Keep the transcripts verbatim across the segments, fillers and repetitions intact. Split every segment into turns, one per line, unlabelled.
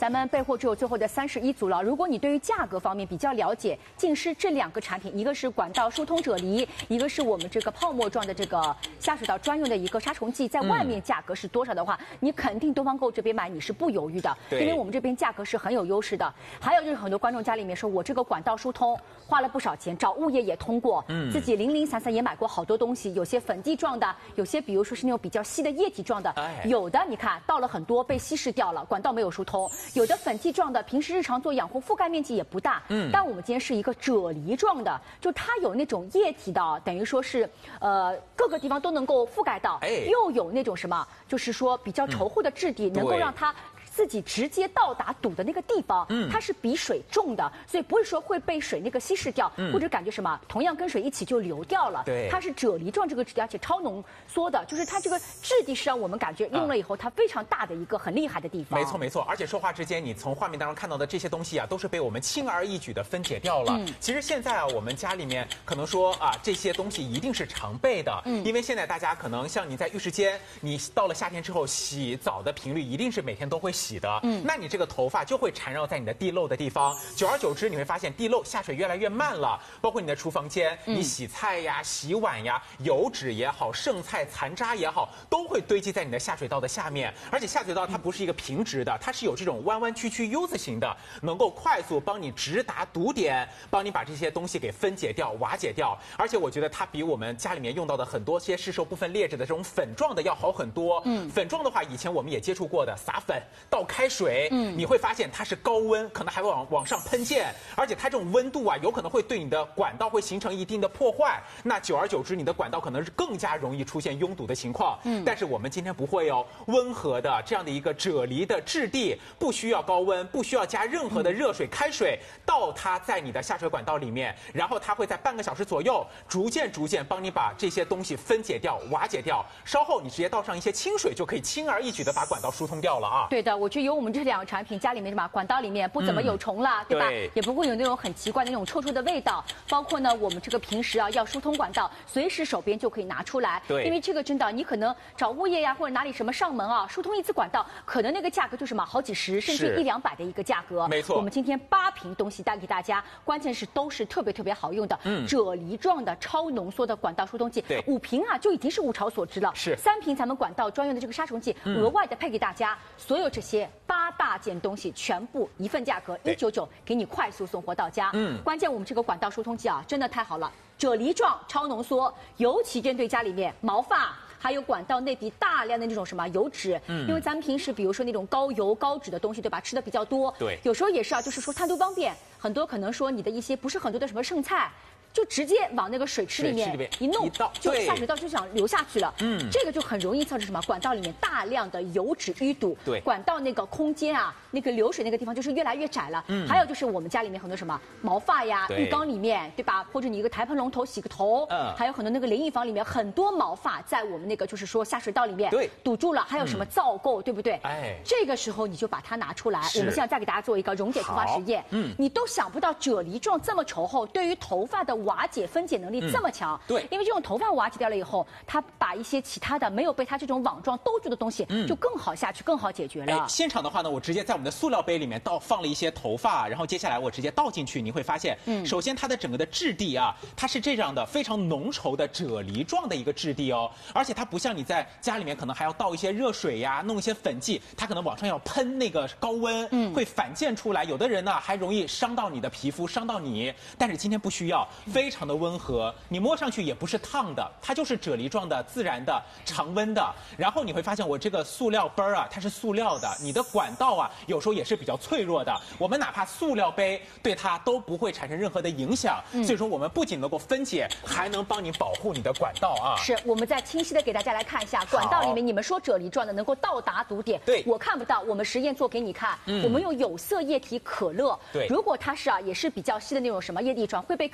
咱们备货只有最后的三十一组了。如果你对于价格方面比较了解，净湿这两个产品，一个是管道疏通啫喱，一个是我们这个泡沫状的这个下水道专用的一个杀虫剂，在外面价格是多少的话，嗯、你肯定东方购这边买你是不犹豫的，因为我们这边价格是很有优势的。还有就是很多观众家里面说，我这个管道疏通花了不少钱，找物业也通过，嗯，自己零零散散也买过好多东西，有些粉蒂状的，有些比如说是那种比较稀的液体状的，哎、有的你看倒了很多被稀释掉了，管道没有疏通。有的粉剂状的，平时日常做养护覆盖面积也不大，嗯，但我们今天是一个啫喱状的，就它有那种液体的，等于说是呃各个地方都能够覆盖到，哎，又有那种什么，就是说比较稠厚的质地，嗯、能够让它自己直接到达堵的那个地方，嗯，它是比水重的，所以不是说会被水那个稀释掉，嗯、或者感觉什么，同样跟水一起就流掉了。对，它是啫喱状这个质地，而且超浓缩的，就是它这个质地是让我们感觉用了以后它非常大的一个很厉害的地方。
没错没错，而且说话之间，你从画面当中看到的这些东西啊，都是被我们轻而易举的分解掉了。嗯、其实现在啊，我们家里面可能说啊，这些东西一定是常备的，嗯，因为现在大家可能像你在浴室间，你到了夏天之后洗澡的频率一定是每天都会洗的，嗯，那你这个头发就会缠绕在你的地漏的地方，久而久之你会发现地漏下水越来越慢了，包括你的厨房间，嗯、你洗菜呀、洗碗呀，油脂也好，剩菜残渣也好，都会堆积在你的下水道的下面，而且下水道它不是一个平直的，它是有这种弯弯曲曲 U 字形的，能够快速帮你直达堵点，帮你把这些东西给分解掉、瓦解掉。而且我觉得它比我们家里面用到的很多些市售部分劣质的这种粉状的要好很多。嗯，粉状的话，以前我们也接触过的，撒粉倒开水，嗯，你会发现它是高温，可能还会往往上喷溅，而且它这种温度啊，有可能会对你的管道会形成一定的破坏。那久而久之，你的管道可能是更加容易出现拥堵的情况。嗯，但是我们今天不会哦，温和的这样的一个啫喱的质地，不需要高温，不需要加任何的热水、开水，倒它在你的下水管道里面，然后它会在半个小时左右，逐渐逐渐帮你把这些东西分解掉、瓦解掉。稍后你直接倒上一些清水，就可以轻而易举的把管道疏通掉了啊。
对的，我觉得有我们这两个产品，家里面什么管道里面不怎么有虫了，嗯、对吧？对，也不会有那种很奇怪的那种臭臭的味道。包括呢，我们这个平时啊要疏通管道，随时手边就可以拿出来。对，因为这个真的，你可能找物业呀或者哪里什么上门啊，疏通一次管道，可能那个价格就是嘛好几十甚至一两百的一个价格。没错，我们今天八瓶东西带给大家，关键是都是特别特别好用的，嗯，啫喱状的超浓缩的管道疏通剂。对，五瓶啊就已经是物超所值了。是，三瓶咱们管道专用的这个杀虫剂，嗯、额外的配给大家。所有这些八大件东西全部一份价格一九九，给你快速送货到家。嗯，关键我们这个管道疏通剂啊，真的太好了，啫喱状超浓缩，尤其针对家里面毛发。还有管道内壁大量的那种什么油脂，嗯，因为咱们平时比如说那种高油高脂的东西，对吧？吃的比较多，对，有时候也是啊，就是说贪图方便，很多可能说你的一些不是很多的什么剩菜。就直接往那个水池里面一弄，就下水道就想流下去了。嗯，这个就很容易造成什么？管道里面大量的油脂淤堵，对，管道那个空间啊，那个流水那个地方就是越来越窄了。嗯，还有就是我们家里面很多什么毛发呀，浴缸里面，对吧？或者你一个台盆龙头洗个头，嗯，还有很多那个淋浴房里面很多毛发在我们那个就是说下水道里面对堵住了，还有什么皂垢，对不对？哎，这个时候你就把它拿出来，我们现在再给大家做一个溶解突发实验。嗯，你都想不到啫喱状这么稠厚，对于头发的瓦解分解能力这么强，嗯、对，因为这种头发瓦解掉了以后，它把一些其他的没有被它这种网状兜住的东西，嗯、就更好下去，更好解决了。哎，
现场的话呢，我直接在我们的塑料杯里面倒放了一些头发，然后接下来我直接倒进去，你会发现，嗯，首先它的整个的质地啊，它是这样的非常浓稠的啫喱状的一个质地哦，而且它不像你在家里面可能还要倒一些热水呀，弄一些粉剂，它可能往上要喷那个高温，嗯，会反溅出来，有的人呢还容易伤到你的皮肤，伤到你，但是今天不需要，非常的温和，你摸上去也不是烫的，它就是啫喱状的、自然的、常温的。然后你会发现我这个塑料杯啊，它是塑料的，你的管道啊，有时候也是比较脆弱的。我们哪怕塑料杯对它都不会产生任何的影响。嗯、所以说，我们不仅能够分解，还能帮你保护你的管道啊。
是，我们再清晰的给大家来看一下，管道里面你们说啫喱状的能够到达堵点，对，我看不到，我们实验做给你看。嗯、我们用有色液体可乐，对，如果它是啊，也是比较稀的那种什么液体状，会被可乐稀释。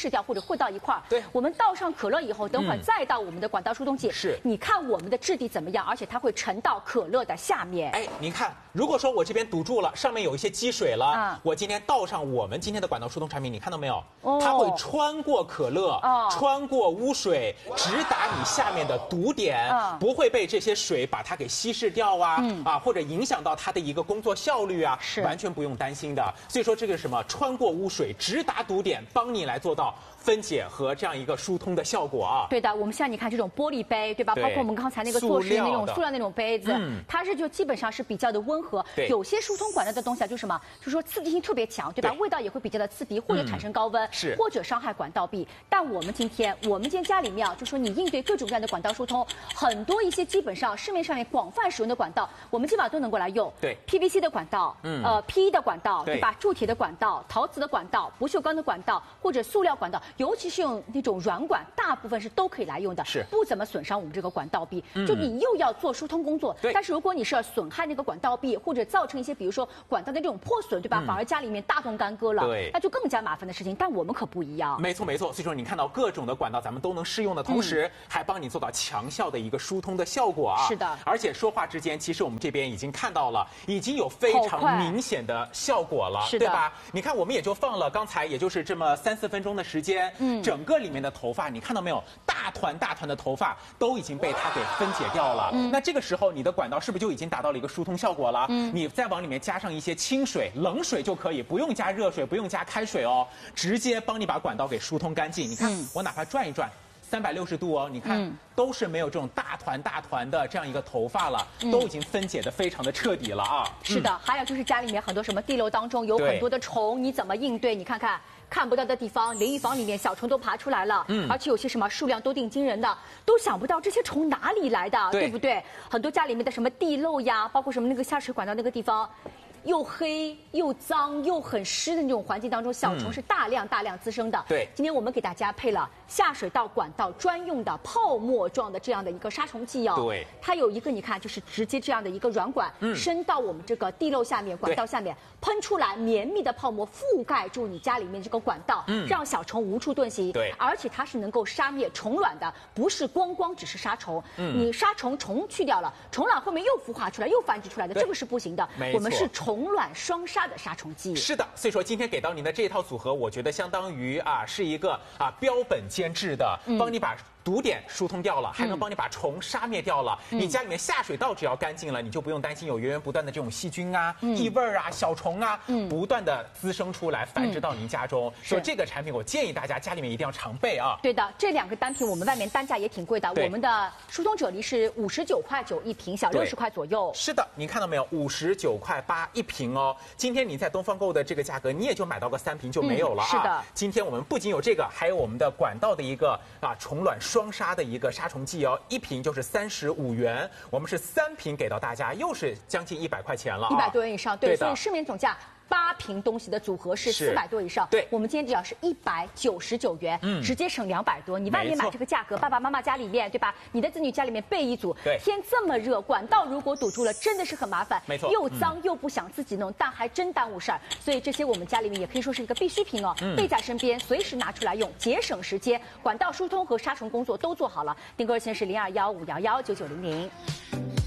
释掉或者混到一块儿。
对，
我们倒上可乐以后，等会儿再到我们的管道疏通剂。
是，
你看我们的质地怎么样？而且它会沉到可乐的下面。
哎，你看，如果说我这边堵住了，上面有一些积水了，
啊、
我今天倒上我们今天的管道疏通产品，你看到没有？哦、它会穿过可乐，哦、穿过污水，直达你下面的堵点，哦、不会被这些水把它给稀释掉啊，嗯、啊，或者影响到它的一个工作效率啊，是完全不用担心的。所以说这个什么穿过污水，直达堵点，帮你来做到分解和这样一个疏通的效果啊。
对的，我们像你看这种玻璃杯，对吧？对，包括我们刚才那个做实那种塑料那种杯子，嗯、它是就基本上是比较的温和。有些疏通管道的东西啊，就什么，就说刺激性特别强，对吧？对，味道也会比较的刺鼻，或者产生高温，嗯、是或者伤害管道壁。但我们今天，我们今天家里面啊，就说你应对各种各样的管道疏通，很多一些基本上市面上面广泛使用的管道，我们基本上都能够来用。
对
，P V C 的管道，嗯，呃 ，P E 的管道，对吧？铸铁的管道、陶瓷的管道、不锈钢的管道或者塑料管道，尤其是用那种软管，大部分是都可以来用的，是不怎么损伤我们这个管道壁。嗯、就你又要做疏通工作，但是如果你是要损害那个管道壁，或者造成一些比如说管道的这种破损，对吧？嗯、反而家里面大动干戈了，对，那就更加麻烦的事情。但我们可不一样。
没错没错，所以说你看到各种的管道咱们都能适用的同时，嗯、还帮你做到强效的一个疏通的效果啊。
是的，
而且说话之间，其实我们这边已经看到了，已经有非常明显的效果了，对吧？你看我们也就放了刚才也就是这么三四分钟的时间，嗯，整个里面的头发你看到没有？大团大团的头发都已经被它给分解掉了。嗯、那这个时候你的管道是不是就已经达到了一个疏通效果了？嗯，你再往里面加上一些清水、冷水就可以，不用加热水，不用加开水哦，直接帮你把管道给疏通干净。你看，嗯、我哪怕转一转。三百六十度哦，你看、嗯、都是没有这种大团大团的这样一个头发了，嗯、都已经分解的非常的彻底了啊。
是的，嗯、还有就是家里面很多什么地漏当中有很多的虫，你怎么应对？你看看看不到的地方，淋浴房里面小虫都爬出来了，嗯，而且有些什么数量都挺惊人的，都想不到这些虫哪里来的， 对, 对不对？很多家里面的什么地漏呀，包括什么那个下水管道那个地方。又黑又脏又很湿的那种环境当中，小虫是大量大量滋生的。
对，
今天我们给大家配了下水道管道专用的泡沫状的这样的一个杀虫剂哦。
对，
它有一个你看，就是直接这样的一个软管，嗯，伸到我们这个地漏下面，管道下面喷出来，绵密的泡沫覆盖住你家里面这个管道，嗯，让小虫无处遁形。
对，
而且它是能够杀灭虫卵的，不是光光只是杀虫。嗯，你杀虫虫去掉了，虫卵后面又孵化出来，又繁殖出来的，这个是不行的。我们是虫卵双杀的杀虫剂。
是的，所以说今天给到您的这一套组合，我觉得相当于啊是一个啊标本兼治的，嗯、帮你把堵点疏通掉了，还能帮你把虫杀灭掉了。嗯、你家里面下水道只要干净了，你就不用担心有源源不断的这种细菌啊、嗯、异味啊、小虫啊，嗯、不断的滋生出来，繁殖到您家中。所以这个产品，我建议大家家里面一定要常备啊。
对的，这两个单品我们外面单价也挺贵的，我们的疏通啫喱是五十九块九一瓶，小六十块左右。
是的，您看到没有？五十九块八一瓶哦。今天你在东方购的这个价格，你也就买到个三瓶就没有了啊。
嗯、是的，
今天我们不仅有这个，还有我们的管道的一个啊虫卵双杀的一个杀虫剂哦，一瓶就是三十五元，我们是三瓶给到大家，又是将近一百块钱了、啊，
一百多元以上，对，所以市面总价。八瓶东西的组合是四百多以上，
对，
我们今天只要是一百九十九元，嗯，直接省两百多。你外面买这个价格，爸爸妈妈家里面对吧？你的子女家里面备一组，
对，
天这么热，管道如果堵住了，真的是很麻烦，
没错，
又脏又不想自己弄，但还真耽误事儿。所以这些我们家里面也可以说是一个必需品哦，嗯、备在身边，随时拿出来用，节省时间。管道疏通和杀虫工作都做好了，订购热线是零二幺五幺幺九九零零。